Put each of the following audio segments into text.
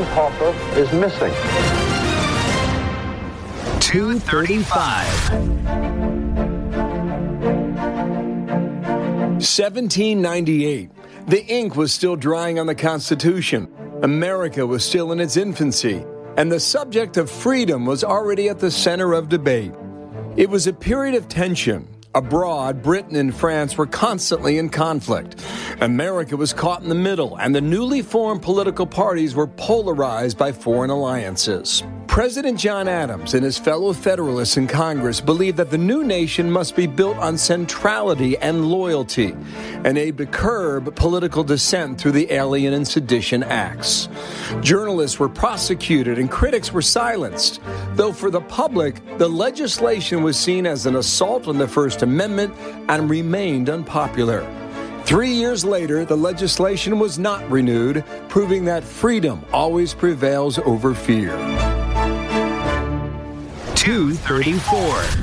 Jim Hoffa is missing. 235. 1798. The ink was still drying on the Constitution. America was still in its infancy, and the subject of freedom was already at the center of debate. It was a period of tension. Abroad, Britain and France were constantly in conflict. America was caught in the middle, and the newly formed political parties were polarized by foreign alliances. President John Adams and his fellow Federalists in Congress believed that the new nation must be built on centrality and loyalty, and aimed to curb political dissent through the Alien and Sedition Acts. Journalists were prosecuted and critics were silenced, though for the public, the legislation was seen as an assault on the First Amendment and remained unpopular. 3 years later, the legislation was not renewed, proving that freedom always prevails over fear. 234.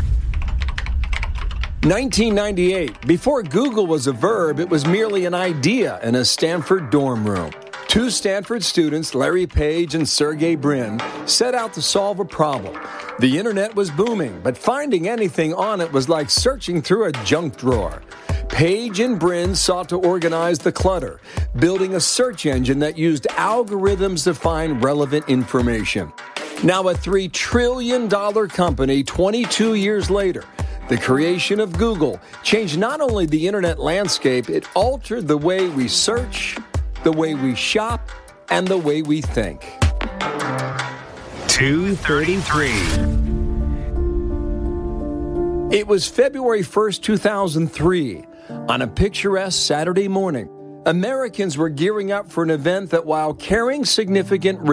1998. Before Google was a verb, it was merely an idea in a Stanford dorm room. Two Stanford students, Larry Page and Sergey Brin, set out to solve a problem. The internet was booming, but finding anything on it was like searching through a junk drawer. Page and Brin sought to organize the clutter, building a search engine that used algorithms to find relevant information. Now a $3 trillion company 22 years later, the creation of Google changed not only the internet landscape, it altered the way we search, the way we shop, and the way we think. 233. It was February 1st, 2003. On a picturesque Saturday morning, Americans were gearing up for an event that, while carrying significant